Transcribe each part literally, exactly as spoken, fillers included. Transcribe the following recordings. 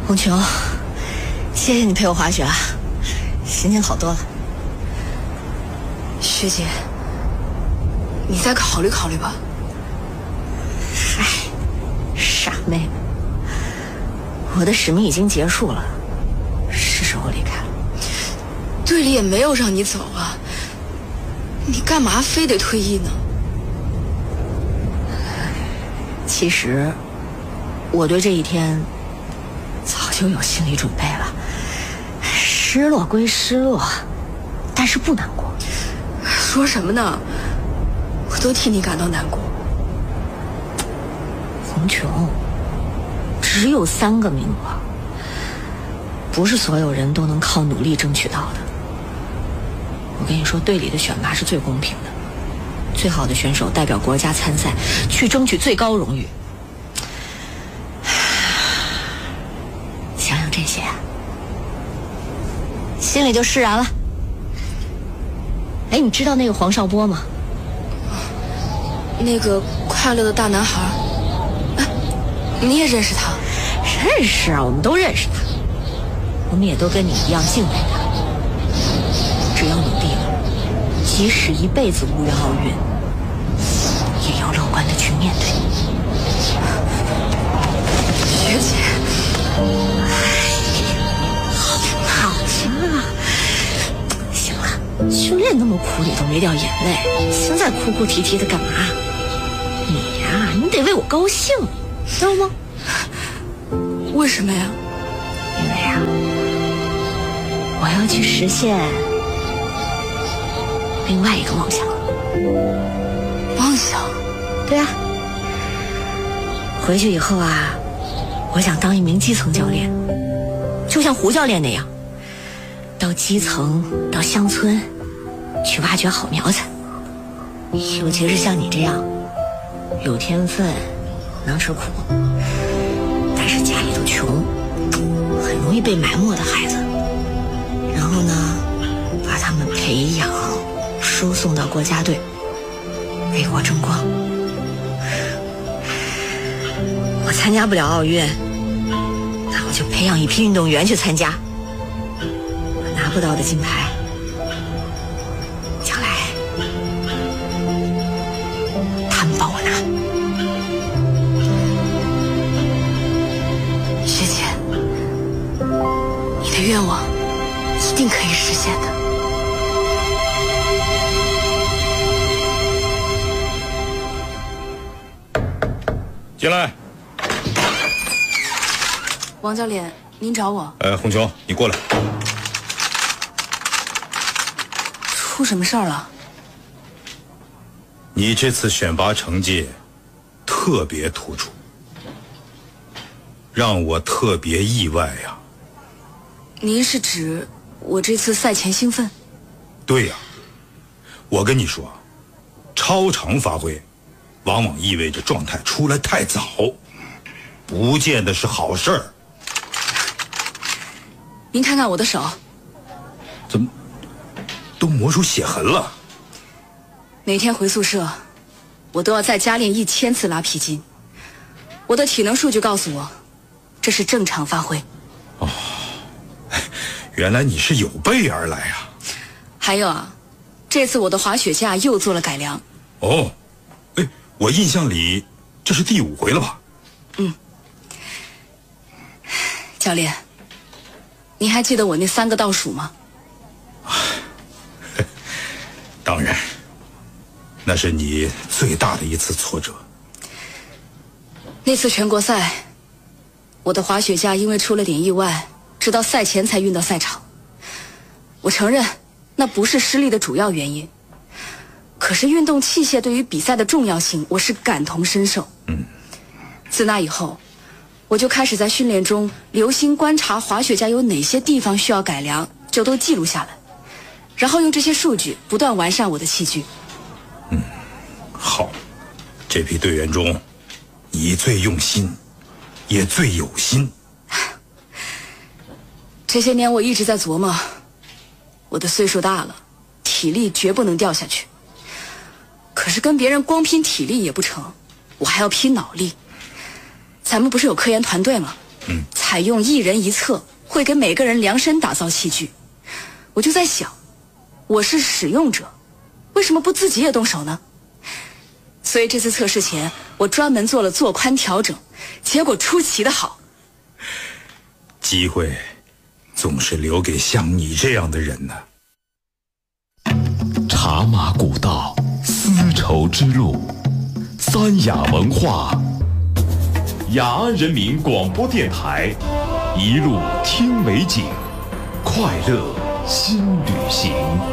红琼，谢谢你陪我滑雪啊，心情好多了。 学姐，你再考虑考虑吧。 嗨，傻妹妹，我的使命已经结束了，是时候离开了。 队里也没有让你走啊，你干嘛非得退役呢？ 其实，我对这一天早就有心理准备了。失落归失落，但是不难过。 说什么呢？我都替你感到难过。 红琼，只有三个名额，不是所有人都能靠努力争取到的。我跟你说，队里的选拔是最公平的，最好的选手代表国家参赛，去争取最高荣誉。想想这些，心里就释然了。哎，你知道那个黄少波吗？ 那个快乐的大男孩，哎，你也认识他？ 认识啊，我们都认识他，我们也都跟你一样敬佩他。只要努力了，即使一辈子无缘奥运，也要乐观的去面对。 学姐， 好了，行了，训练那么苦，你都没掉眼泪，现在哭哭啼啼的干嘛？你呀，你得为我高兴，知道吗？ 为什么呀？ 因为啊，我要去实现另外一个梦想。 梦想？ 对啊，回去以后啊，我想当一名基层教练，就像胡教练那样，到基层到乡村去挖掘好苗子，尤其是像你这样有天分能吃苦但是家里头穷很容易被埋没的孩子，然后呢把他们培养输送到国家队为国争光。我参加不了奥运，那我就培养一批运动员去参加，我拿不到的金牌将来他们帮我拿。 学姐，你的愿望一定可以实现的。 进来。 王教练，您找我？ 呃，红琼，你过来。 出什么事儿了？ 你这次选拔成绩特别突出，让我特别意外呀。 您是指我这次赛前兴奋？ 对呀，我跟你说，超常发挥往往意味着状态出来太早，不见得是好事儿。 您看看我的手， 怎么都磨出血痕了？ 每天回宿舍，我都要再加练一千次拉皮筋。我的体能数据告诉我，这是正常发挥。 哦，原来你是有备而来啊！ 还有啊，这次我的滑雪架又做了改良。 哦，哎，我印象里这是第五回了吧？ 嗯。教练，您还记得我那三个倒数吗？ 当然，那是你最大的一次挫折。 那次全国赛，我的滑雪架因为出了点意外，直到赛前才运到赛场。我承认，那不是失利的主要原因。可是运动器械对于比赛的重要性，我是感同身受。 嗯。 自那以后，我就开始在训练中留心观察滑雪架有哪些地方需要改良，就都记录下来，然后用这些数据不断完善我的器具。 嗯，好，这批队员中，你最用心，也最有心。 这些年我一直在琢磨，我的岁数大了，体力绝不能掉下去。可是跟别人光拼体力也不成，我还要拼脑力。咱们不是有科研团队吗？ 嗯， 采用一人一册，会给每个人量身打造器具。我就在想，我是使用者，为什么不自己也动手呢？所以这次测试前，我专门做了做宽调整，结果出奇的好。 机会总是留给像你这样的人呢。 茶马古道，丝绸之路，三雅文化，雅安人民广播电台，一路听美景，快乐新旅行。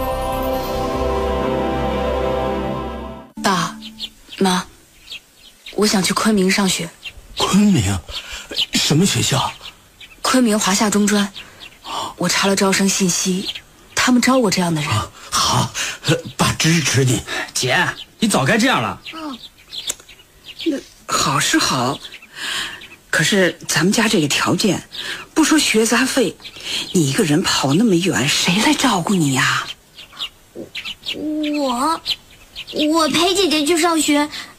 爸妈，我想去昆明上学。 昆明？什么学校？ 昆明华夏中专。我查了招生信息，他们招过这样的人。 啊、好，爸支持你。 姐，你早该这样了。 嗯，那好是好，可是咱们家这个条件，不说学杂费，你一个人跑那么远，谁来照顾你呀？ 我我陪姐姐去上学，